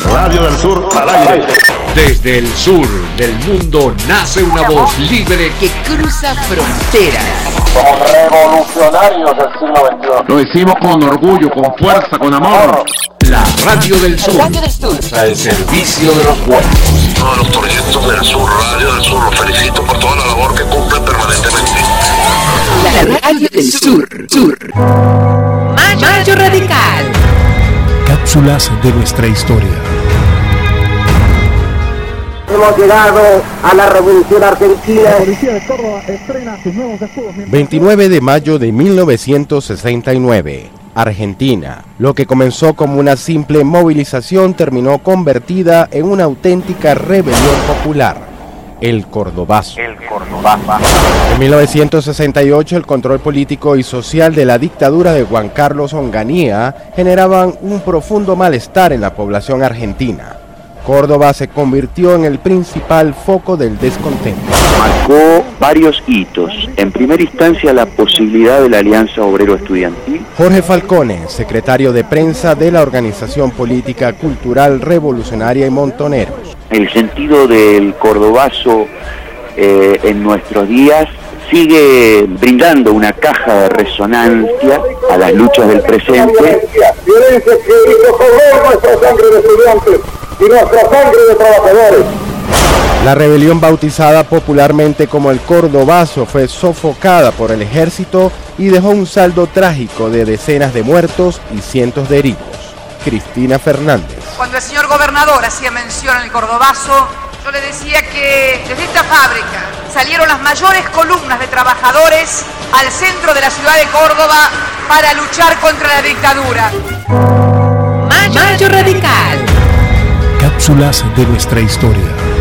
Radio del Sur al aire. Desde el sur del mundo nace una voz libre que cruza fronteras. Somos revolucionarios del siglo XXI. Lo decimos con orgullo, con fuerza, con amor. La Radio del Sur. Al servicio de los pueblos. Todos los proyectos del Sur, Radio del Sur, los felicito por toda la labor que cumplen permanentemente. La Radio del Sur. Mayo Radical. Cápsulas de nuestra historia. Hemos llegado a la Revolución Argentina. La policía de Córdoba estrena sus nuevos escudos. 29 de mayo de 1969. Argentina. Lo que comenzó como una simple movilización terminó convertida en una auténtica rebelión popular. El Cordobazo. En 1968, el control político y social de la dictadura de Juan Carlos Onganía generaban un profundo malestar en la población argentina. Córdoba se convirtió en el principal foco del descontento. Marcó varios hitos. En primera instancia, la posibilidad de la Alianza Obrero Estudiantil. Jorge Falcone, secretario de prensa de la Organización Política Cultural Revolucionaria y Montoneros. El sentido del cordobazo en nuestros días sigue brindando una caja de resonancia a las luchas del presente. Violencia que hizo correr nuestra sangre de estudiantes y nuestra sangre de trabajadores. La rebelión, bautizada popularmente como el Cordobazo, fue sofocada por el ejército y dejó un saldo trágico de decenas de muertos y cientos de heridos. Cristina Fernández. Cuando el señor gobernador hacía mención al Cordobazo, yo le decía que desde esta fábrica salieron las mayores columnas de trabajadores al centro de la ciudad de Córdoba para luchar contra la dictadura. Mayo Radical. Cápsulas de nuestra historia.